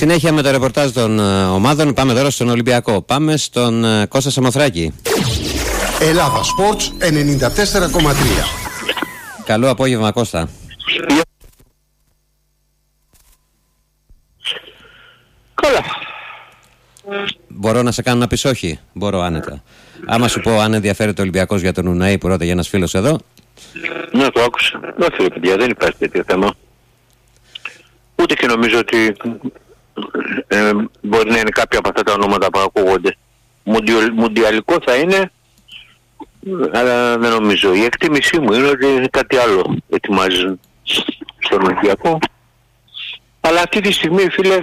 Συνέχεια με το ρεπορτάζ των ομάδων. Πάμε τώρα στον Ολυμπιακό. Πάμε στον Κώστα Σαμοθράκη. Ελλάδα Sports 94,3. Καλό απόγευμα, Κώστα. Καλά. Μπορώ να σε κάνω να πεις όχι? Μπορώ άνετα. Άμα σου πω αν ενδιαφέρεται ο Ολυμπιακός για τον Ουναή που ρώταγε ένας φίλος εδώ. Ναι, το άκουσα. Όχι ρε παιδιά, δεν υπάρχει τέτοιο θέμα. Ούτε και νομίζω ότι μπορεί να είναι κάποια από αυτά τα ονόματα που ακούγονται. Μουντιαλικό θα είναι, αλλά δεν νομίζω. Η εκτίμησή μου είναι ότι κάτι άλλο ετοιμάζουν στον Ολυμπιακό. Αλλά αυτή τη στιγμή, φίλε...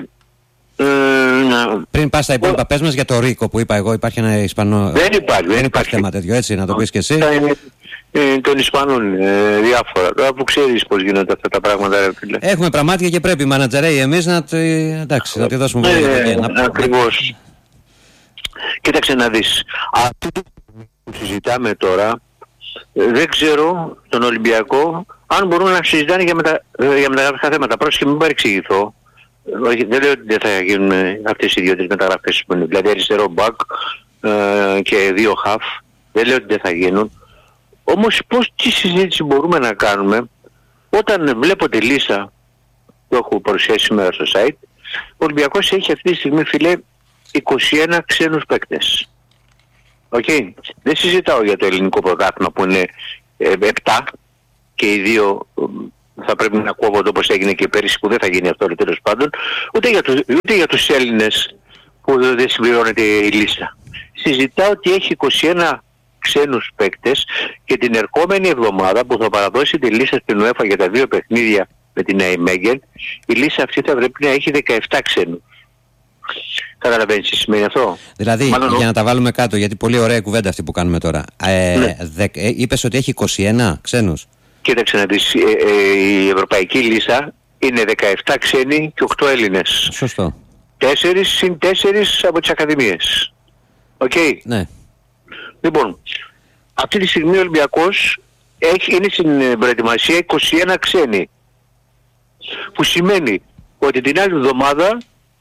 Πριν πας στα υπόλοιπα, πες μας για το Ρίκο που είπα εγώ. Υπάρχει ένα Ισπανό... Δεν υπάρχει θέμα τέτοιο, έτσι, να το πεις και εσύ. Των Ισπανών διάφορα. Τώρα που ξέρεις πώς γίνονται αυτά τα πράγματα, ρε φίλε. Έχουμε πραμάτια και πρέπει οι μανατζερέοι εμείς να τη δώσουμε βοήθεια. Ακριβώς. Κοίταξε να δεις. Αυτό που συζητάμε τώρα, δεν ξέρω τον Ολυμπιακό αν μπορούν να συζητάνε για μεταγραφικά θέματα. Πρόσεχε, μην παρεξηγηθώ. Όχι, δεν λέω ότι δεν θα γίνουν αυτές οι δύο-τρεις μεταγραφές που είναι. Δηλαδή αριστερό μπακ και δύο χαφ. Δεν λέω ότι δεν θα γίνουν. Όμως τι συζήτηση μπορούμε να κάνουμε όταν βλέπω τη λίστα που έχω παρουσιάσει σήμερα στο site. Ο Ολυμπιακός έχει αυτή τη στιγμή, φίλε, 21 ξένους παίκτες. Okay. Δεν συζητάω για το ελληνικό πρωτάθλημα που είναι 7 και οι δύο θα πρέπει να κόβονται όπως έγινε και πέρυσι, που δεν θα γίνει αυτό τέλος πάντων, ούτε για τους Έλληνες που δεν συμπληρώνεται η λίστα. Συζητάω ότι έχει 21 ξένους παίκτες και την ερχόμενη εβδομάδα που θα παραδώσει τη λίστα στην UEFA για τα δύο παιχνίδια με την Ναϊμέγεν, η λίστα αυτή θα πρέπει να έχει 17 ξένους. Καταλαβαίνεις τι σημαίνει αυτό? Δηλαδή, για να τα βάλουμε κάτω, γιατί πολύ ωραία κουβέντα αυτή που κάνουμε τώρα. Ναι. Είπες ότι έχει 21 ξένους. Κοίταξε να δεις, η ευρωπαϊκή λίστα είναι 17 ξένοι και 8 Έλληνες. Σωστό. 4 συν 4 από τις ακαδημίες. Οκ. Ναι. Λοιπόν, αυτή τη στιγμή ο Ολυμπιακός είναι στην προετοιμασία 21 ξένοι. Που σημαίνει ότι την άλλη εβδομάδα,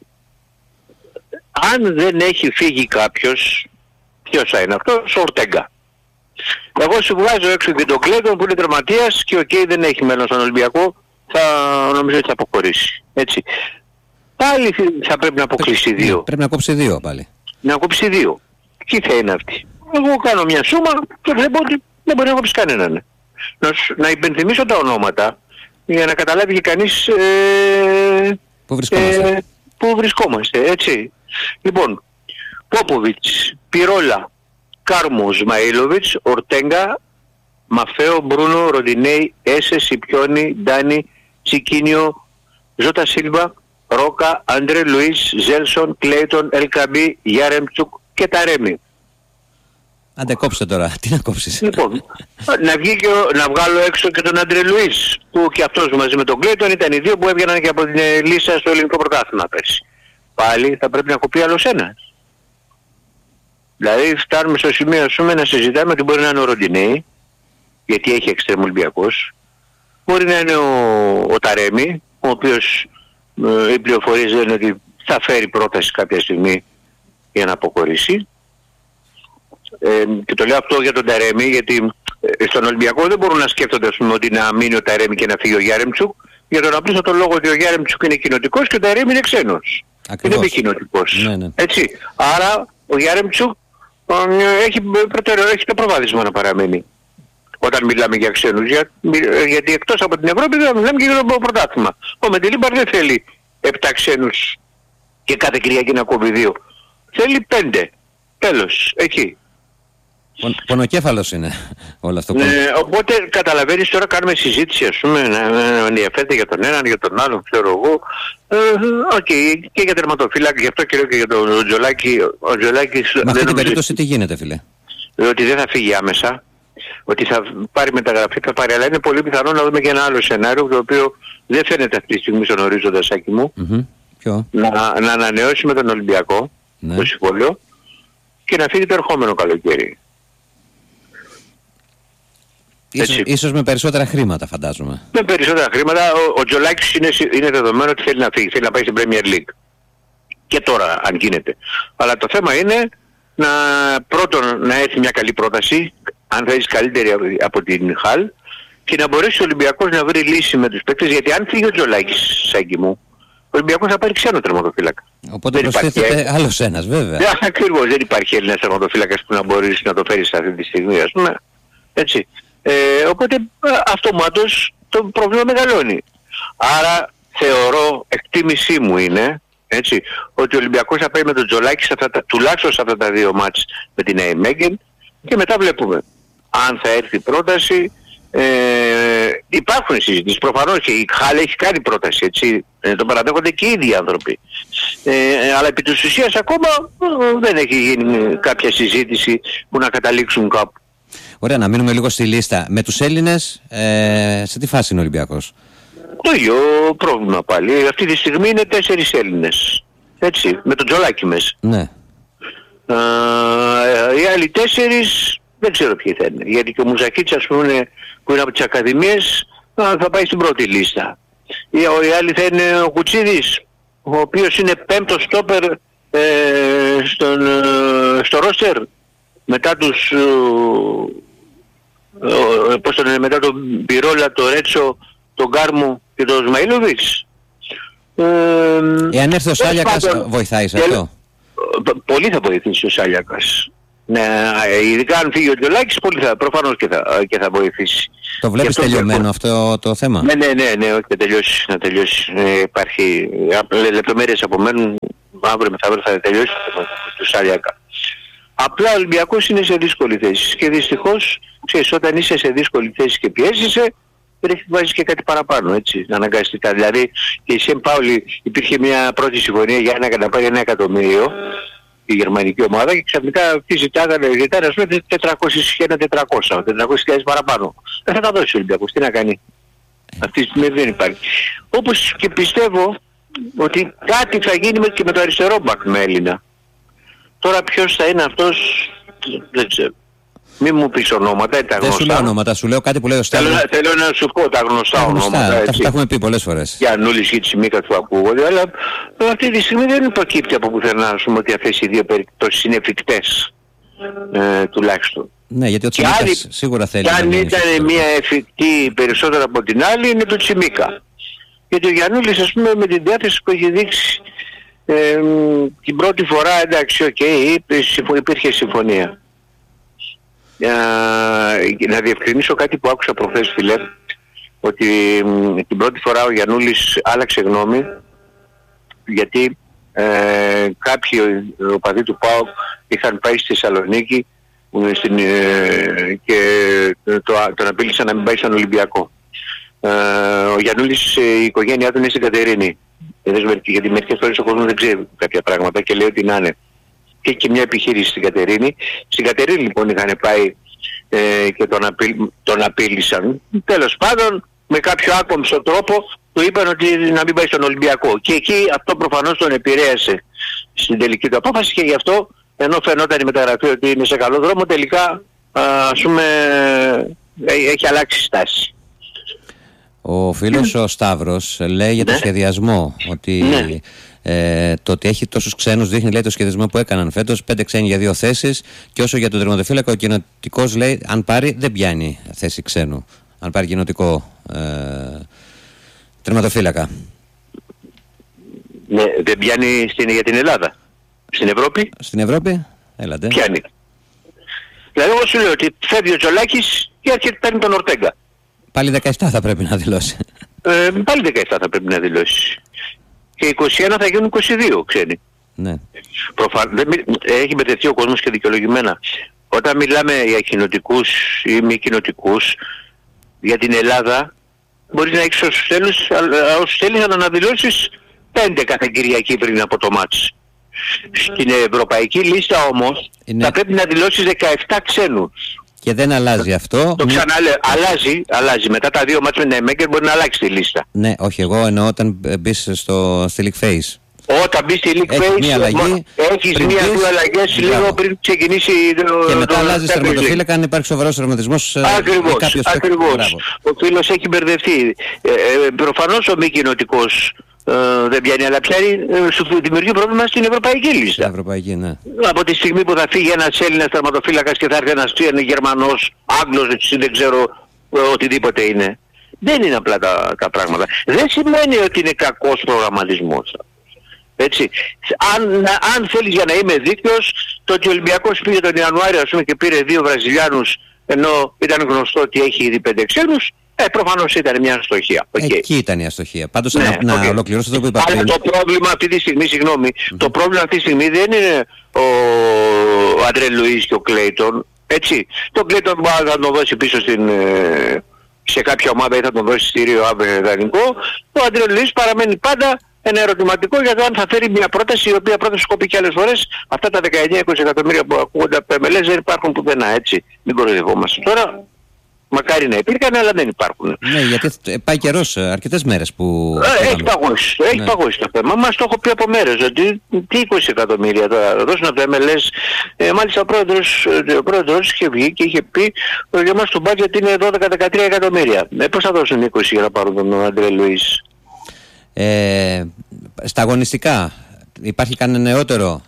αν δεν έχει φύγει κάποιος, ποιος θα είναι αυτός? Ο Ορτέγκα. Εγώ σου βγάζω έξω και τον Κλέιτον που είναι τερματίας και δεν έχει μέλλον στον Ολυμπιακό, νομίζω ότι θα αποχωρήσει. Έτσι. Πάλι θα πρέπει να αποκλείσει δύο. Πρέπει να κόψει δύο πάλι. Να κόψει δύο. Τι θα είναι αυτή? Εγώ κάνω μια σούμα και βλέπω ότι δεν μπορεί να κόψει κανέναν. Να υπενθυμίσω τα ονόματα για να καταλάβει και κανείς πού βρισκόμαστε. Έτσι. Λοιπόν, Πόποβιτς, Πυρόλα, Κάρμο, Σμαΐλοβιτς, Ορτέγκα, Μαφέο, Μπρούνο, Ροντινέι, Έσε, Σιπιόνι, Ντάνι, Τσικίνιο, Ζώτα Σίλβα, Ρόκα, Άντρε Λουίς, Ζέλσον, Κλέιτον, Ελκαμπή, Γιάρεμτσουκ και Ταρέμι. Άντε κόψε τώρα, τι να κόψεις? Λοιπόν, να βγάλω έξω και τον Άντρε Λουίς, που και αυτός μαζί με τον Κλέιτον ήταν οι δύο που έβγαιναν και από την λίστα στο ελληνικό πρωτάθλημα πέρσι. Πάλι θα πρέπει να κοπεί άλλος ένας. Δηλαδή φτάνουμε στο σημείο να συζητάμε ότι μπορεί να είναι ο Ροντινέι, γιατί έχει εξτρέμ Ολυμπιακός. Μπορεί να είναι ο Ταρέμι, ο οποίος οι πληροφορίες λένε ότι θα φέρει πρόταση κάποια στιγμή για να αποχωρήσει. Και το λέω αυτό για τον Ταρέμι, γιατί στον Ολυμπιακό δεν μπορούν να σκέφτονται ότι να μείνει ο Ταρέμι και να φύγει ο Γιάρεμτσουκ, για τον απλούστατο λόγο ότι ο Γιάρεμτσουκ είναι κοινοτικός και ο Ταρέμι είναι ξένος. Ακριβώς. Είναι μη κοινοτικός. Ναι, ναι. Έτσι. Άρα ο Γιάρεμτσουκ έχει το προβάδισμα να παραμένει όταν μιλάμε για ξένους, γιατί εκτός από την Ευρώπη δεν μιλάμε και για το πρωτάθλημα. Ο Μεντιλίμπαρ δεν θέλει 7 ξένους και κάθε Κυριακή να κόβει 2. Θέλει 5. Τέλος. Εκεί. Πονοκέφαλος είναι όλο αυτό. Οπότε καταλαβαίνεις, τώρα κάνουμε συζήτηση, ας πούμε, να ενδιαφέρεται για τον έναν, για τον άλλον, ξέρω εγώ. Και για τερματοφύλακα, γι' αυτό και λέω και για τον Τζολάκη. Ο Τζολάκης, με αυτή την περίπτωση τι γίνεται, φίλε? Ότι δεν θα φύγει άμεσα, ότι θα πάρει μεταγραφή, θα πάρει, αλλά είναι πολύ πιθανό να δούμε και ένα άλλο σενάριο, το οποίο δεν φαίνεται αυτή τη στιγμή στον ορίζοντα, Σάκη μου. Ποιο? Να ανανεώσει με τον Ολυμπιακό, ναι, το συμβόλαιο, και να φύγει το ερχόμενο καλοκαίρι. Ίσως με περισσότερα χρήματα, φαντάζομαι. Με περισσότερα χρήματα. Ο Τζολάκης είναι δεδομένο ότι θέλει να φύγει, θέλει να πάει στην Premier League. και τώρα αν γίνεται. Αλλά το θέμα είναι πρώτον να έρθει μια καλή πρόταση, αν θέλεις καλύτερη από την Χαλ, και να μπορέσει ο Ολυμπιακός να βρει λύση με τους παίκτες, γιατί αν φύγει ο Τζολάκης, Σάκη μου, ο Ολυμπιακός θα πάρει ξένο τερματοφύλακα. Οπότε προσθέτεται άλλος ένας, βέβαια. Ακριβώς, δεν υπάρχει Έλληνας τερματοφύλακας που να μπορείς να το φέρεις αυτή τη στιγμή, ας πούμε. Έτσι. Οπότε αυτομάτως το πρόβλημα μεγαλώνει. Άρα θεωρώ, εκτίμησή μου είναι, έτσι, ότι ο Ολυμπιακός θα πάει με τον Τζολάκη τουλάχιστον σε αυτά τα 2 μάτς με την Νάιμεγεν, και μετά βλέπουμε αν θα έρθει πρόταση. Υπάρχουν συζητήσεις προφανώς, και η Χάλ έχει κάνει πρόταση, έτσι, το παραδέχονται και οι ίδιοι άνθρωποι, αλλά επί της ουσίας ακόμα δεν έχει γίνει κάποια συζήτηση που να καταλήξουν κάπου. Ωραία, να μείνουμε λίγο στη λίστα. Με τους Έλληνες, σε τι φάση είναι ο Ολυμπιακός? Το ίδιο πρόβλημα πάλι. Αυτή τη στιγμή είναι 4 Έλληνες, έτσι, με τον Τζολάκη μέσα. Ναι. Οι άλλοι 4 δεν ξέρω ποιοι θα είναι. Γιατί και ο Μουζακίτς, ας πούμε, που είναι από τις ακαδημίες, θα πάει στην πρώτη λίστα. Οι άλλοι θα είναι ο Κουτσίδης, ο οποίος είναι 5ο στόπερ στο ρόστερ, μετά τους μετά τον Πυρόλα, τον Ρέτσο, τον Κάρμου και τον Σμαΐλοβιτς. Εάν έρθει ο Σάλιακας, βοηθάει σε αυτό? Πολύ θα βοηθήσει ο Σάλιακας. Ναι, ειδικά αν φύγει ο Τζολάκης, προφανώς και θα βοηθήσει. Το βλέπεις τελειωμένο αυτό το θέμα? Ναι, όχι, να τελειώσει. Υπάρχει λεπτομέρειες απομένουν, αύριο μεθαύριο θα τελειώσει το Σάλιακα. Απλά ο Ολυμπιακός είναι σε δύσκολη θέση, και δυστυχώς, ξέρεις, όταν είσαι σε δύσκολη θέση και πιέζεσαι, πρέπει να βάζεις και κάτι παραπάνω, έτσι, αναγκαστικά. Δηλαδή, και η Σεμ Πάουλη υπήρχε μια πρώτη συμφωνία για να πάρει 1 εκατομμύριο, η γερμανική ομάδα, και ξαφνικά αυτοί ζητάνε, ας πούμε, 400.000 παραπάνω. Δεν θα τα δώσει ο Ολυμπιακός, τι να κάνει? Αυτή τη στιγμή δεν υπάρχει. Όπως και πιστεύω ότι κάτι θα γίνει και με το αριστερό μπακ με Έλληνα. Τώρα ποιος θα είναι αυτός, δεν ξέρω. Μην μου πεις ονόματα, τα γνωστά. Δεν σου λέω ονόματα, σου λέω κάτι που λέει ο Σταύρος. Θέλω να σου πω τα γνωστά ονόματα. Τα έχουμε πει πολλές φορές. Γιαννούλης και Τσιμίκα του ακούγονται, αλλά αυτή τη στιγμή δεν υποκύπτει από πουθενά, ας πούμε, ότι αυτές οι δύο περιπτώσεις είναι εφικτές, τουλάχιστον. Ναι, γιατί ο Τσιμίκας σίγουρα θέλει. Και αν ήταν μια εφικτή περισσότερο από την άλλη, είναι το Τσιμίκα. Γιατί ο Γιαννούλης, ας πούμε, με την διάθεση που έχει δείξει την πρώτη φορά, εντάξει, υπήρχε συμφωνία. Να διευκρινίσω κάτι που άκουσα προχθές, φίλε, ότι την πρώτη φορά ο Γιαννούλης άλλαξε γνώμη, γιατί κάποιοι οπαδοί του ΠΑΟΚ είχαν πάει στη Θεσσαλονίκη και τον απείλησαν να μην πάει στον Ολυμπιακό. Ο Γιαννούλης, η οικογένειά του είναι στην Κατερίνη, γιατί μερικές φορές ο κόσμος δεν ξέρει κάποια πράγματα και λέει ότι να είναι. Και έχει μια επιχείρηση στην Κατερίνη. Στην Κατερίνη λοιπόν είχαν πάει και τον απείλησαν. Τέλος πάντων, με κάποιο άκομψο τρόπο του είπαν ότι να μην πάει στον Ολυμπιακό. Και εκεί αυτό προφανώς τον επηρέασε στην τελική του απόφαση, και γι' αυτό, ενώ φαινόταν η μεταγραφή ότι είναι σε καλό δρόμο, τελικά ας πούμε έχει αλλάξει στάση. Ο φίλος ο Σταύρος λέει για το σχεδιασμό ότι το ότι έχει τόσους ξένους δείχνει, λέει, το σχεδιασμό που έκαναν φέτος, 5 ξένοι για 2 θέσεις, και όσο για τον τερματοφύλακα, ο κοινοτικός, λέει, αν πάρει δεν πιάνει θέση ξένου, αν πάρει κοινοτικό τερματοφύλακα. Ναι, δεν πιάνει για την Ελλάδα. Στην Ευρώπη. Στην Ευρώπη, έλατε. Πιάνει. Δηλαδή εγώ σου λέω ότι φεύγει ο Τζολάκης και έρχεται παίρνει τον Ορτέγκα. Πάλι 17 θα πρέπει να δηλώσει. Πάλι 17 θα πρέπει να δηλώσει. Και 21 θα γίνουν 22 ξένοι. Ναι. Έχει μπερδευτεί ο κόσμος και δικαιολογημένα. Όταν μιλάμε για κοινοτικούς ή μη κοινοτικούς, για την Ελλάδα μπορείς να έχεις όσους θέλεις να αναδηλώσεις 5 κάθε Κυριακή πριν από το μάτς. Στην ευρωπαϊκή λίστα όμως θα πρέπει να δηλώσεις 17 ξένους. Και δεν αλλάζει αυτό. Το ξαναλέω, αλλάζει. Μετά τα 2 μάτς με Νάιμεγεν μπορεί να αλλάξει τη λίστα. Ναι, όχι, εγώ εννοώ όταν μπεις στη League Phase. Όταν μπεις στη League Phase έχεις μία-δύο αλλαγές λίγο πριν ξεκινήσει και μετά αλλάζεις τερματοφύλακα αν υπάρχει σοβαρός τραυματισμός. Ακριβώς. Ο φίλος έχει μπερδευτεί. Προφανώς ο μη κοινοτικός δεν πιάνει, αλλά πιάνει, σου δημιουργεί πρόβλημα στην ευρωπαϊκή λίστα. Ευρωπαϊκή, ναι. Από τη στιγμή που θα φύγει ένας Έλληνας τερματοφύλακας και θα έρθει ένας Γερμανός, Άγγλος, δεν ξέρω οτιδήποτε είναι. Δεν είναι απλά τα πράγματα. Δεν σημαίνει ότι είναι κακός προγραμματισμός. Έτσι. Αν θέλεις, για να είμαι δίκαιος, το ότι ο Ολυμπιακός πήγε τον Ιανουάριο, ας πούμε, και πήρε 2 Βραζιλιάνους, ενώ ήταν γνωστό ότι έχει ήδη 5 ξένους, προφανώς ήταν μια αστοχία. Εκεί ήταν η αστοχία. Πάντως να ολοκληρώσω το που είπα πριν. Αλλά το πρόβλημα αυτή τη στιγμή, το πρόβλημα αυτή τη στιγμή δεν είναι ο Αντρέ Λουίς και ο Κλέιτον. Έτσι. Το Κλέιτον θα τον δώσει πίσω σε κάποια ομάδα ή θα τον δώσει στη Ρίο Άβε δανεικό. Ο Αντρέ Λουίς παραμένει πάντα ένα ερωτηματικό για το αν θα φέρει μια πρόταση, η οποία πρόταση σκοπεί και άλλες φορές. Αυτά τα 19-20 εκατομμύρια που ακούγονται από MLS δεν υπάρχουν πουθενά, έτσι. Μην κοροϊδευόμαστε τώρα. Μακάρι να υπήρχαν, αλλά δεν υπάρχουν. Ναι, γιατί πάει καιρός, αρκετές μέρες που... Έχει παγώσει το θέμα. Μας το έχω πει από μέρες, ότι τι 20 εκατομμύρια θα δώσουν από τα MLS. Μάλιστα ο πρόεδρος είχε βγει και είχε πει ότι για μας το budget είναι 12-13 εκατομμύρια. Πώς θα δώσουν 20 για να πάρουν τον Αντρέ Λουίς? Στα αγωνιστικά υπάρχει κανένα νεότερο?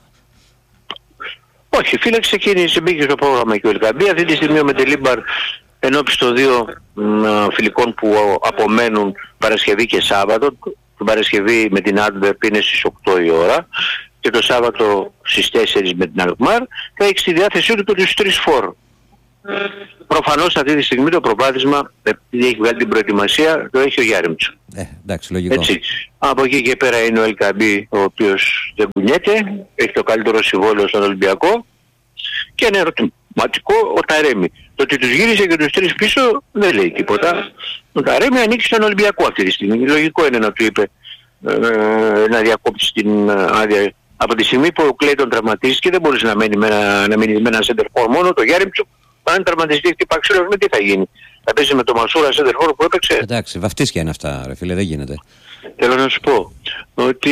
Όχι, φίλε, ξεκίνησε, μπήκε στο πρόγραμμα και ο Ελκαμπή. Αυτή τη στιγμή με τη Λίμπαρ ενώπιση των 2 φιλικών που απομένουν Παρασκευή και Σάββατο. Την Παρασκευή με την Άντβερπ είναι στις 8 η ώρα και το Σάββατο στις 4 με την Αλκμάρ. Θα έχει στη διάθεσή του τους 3 φόρ. Προφανώς αυτή τη στιγμή το προπάτησμα, επειδή έχει βγάλει την προετοιμασία, το έχει ο Γιάρεμτσο. Εντάξει, λογικό. Έτσι. Από εκεί και πέρα είναι ο Ελκαμπή, ο οποίος δεν κουνιέται, έχει το καλύτερο συμβόλαιο στον Ολυμπιακό και είναι ερωτηματικό ο Ταρέμι. Το ότι τους γύρισε και τους 3 πίσω δεν λέει τίποτα. Ο Ταρέμι ανήκει στον Ολυμπιακό αυτή τη στιγμή. Λογικό είναι να του είπε να διακόψει την άδεια. Από τη στιγμή που ο Κλέιτον τραυματίστηκε δεν μπορούσε να μείνει με ένα center for μόνο, το Γιάρεμτσο. Αν τραυματιστεί και παξίλος, με τι θα γίνει? Θα παίζει με το Μασούρα center for που έπαιξε? Εντάξει, βαφτίσια είναι αυτά, ρε φίλε, δεν γίνεται. Θέλω να σου πω ότι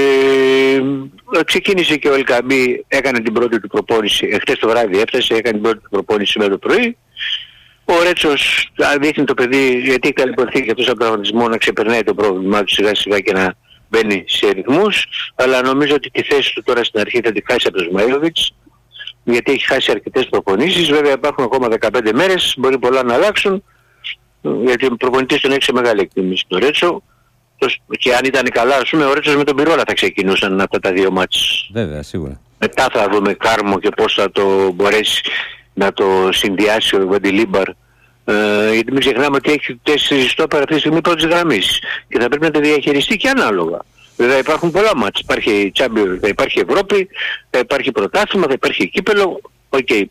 ξεκίνησε και ο Ελκαμπή, έκανε την πρώτη του προπόνηση, χτες το βράδυ έφτασε, έκανε την πρώτη του προπόνηση σήμερα το πρωί. Ο Ρέτσος δείχνει το παιδί, γιατί έχει ταλαιπωρηθεί και αυτός από τον τραυματισμό, να ξεπερνάει το πρόβλημά του σιγά σιγά και να μπαίνει σε ρυθμούς, αλλά νομίζω ότι τη θέση του τώρα στην αρχή θα τη χάσει από τον Σμαΐλοβιτς, γιατί έχει χάσει αρκετές προπονήσεις. Βέβαια υπάρχουν ακόμα 15 μέρες, μπορεί πολλά να αλλάξουν, γιατί ο προπονητής τον έχει σε μεγάλη εκτίμηση το Ρέτσο. Και αν ήταν καλά, ας πούμε, ο Ρέτσος με τον Πυρόλα θα ξεκινούσαν αυτά τα 2 μάτς. Βέβαια, σίγουρα. Μετά θα δούμε Κάρμο και πώς θα το μπορέσει να το συνδυάσει ο Βαντιλίμπαρ. Γιατί μην ξεχνάμε ότι έχει 4 στόπερ αυτή τη στιγμή πρώτης γραμμής και θα πρέπει να το διαχειριστεί και ανάλογα. Βέβαια υπάρχουν πολλά μάτς. Υπάρχει Champions, θα υπάρχει Ευρώπη, θα υπάρχει πρωτάθλημα, θα υπάρχει κύπελο. Okay.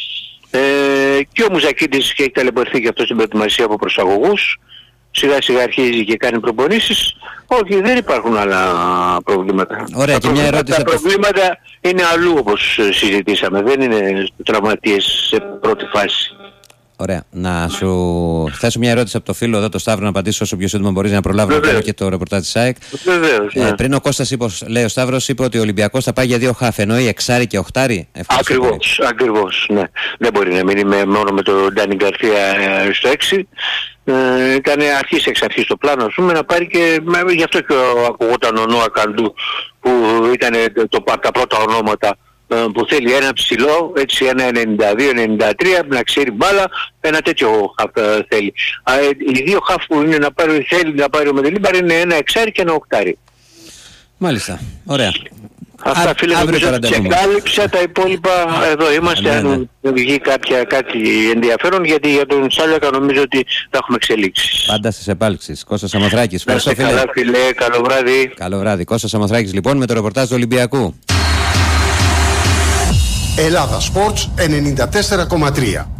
Και ο Μουζακίτης και έχει ταλαιπωρηθεί και αυτό στην προετοιμασία από προσαγωγούς. Σιγά σιγά αρχίζει και κάνει προπονήσεις. Όχι, δεν υπάρχουν άλλα προβλήματα. Ωραία, και μια ερώτηση. Τα προβλήματα είναι αλλού, όπως συζητήσαμε. Δεν είναι τραυματίες σε πρώτη φάση. Ωραία. Να σου θέσω μια ερώτηση από το φίλο εδώ, το Σταύρο, να απαντήσω όσο πιο σύντομα μπορείς, να προλάβω και το ρεπορτάζ της ΑΕΚ. Βεβαίως, ναι. Πριν ο Κώστας λέει, ο Σταύρος είπε ότι ο Ολυμπιακός θα πάει για 2 χαφ, εννοεί εξάρι και οχτάρι. Ακριβώς, ναι. Δεν μπορεί να μείνει μόνο με τον Ντάνι Γκαρθία στο 6. Ήταν εξ αρχής το πλάνο, ας πούμε, να πάρει και γι' αυτό και ακουγόταν ο Νόα Καντού, που ήταν τα πρώτα ονόματα, που θέλει ένα ψηλό, έτσι ένα 92-93, να ξέρει μπάλα, ένα τέτοιο χαφ θέλει. Οι 2 χαφ που είναι θέλει να πάρει ο Μεντελίμπαρ είναι ένα εξάρι και ένα οκτάρι. Μάλιστα, ωραία. Αυτά, φίλε, νομίζω ότι κάλυψα τα υπόλοιπα. Εδώ είμαστε, αν βγει κάτι ενδιαφέρον, γιατί για τον Σάλιακα νομίζω ότι θα έχουμε εξελίξεις. Πάντα στις επάλξεις. Κώστας Σαμοθράκης. Ευχαριστώ, φίλε. Καλά, φίλε, καλό βράδυ. Καλό βράδυ. Κώστας Σαμοθράκης, λοιπόν, με το ρεπορτάζ του Ολυμπιακού. Ελλάδα Sports 94,3.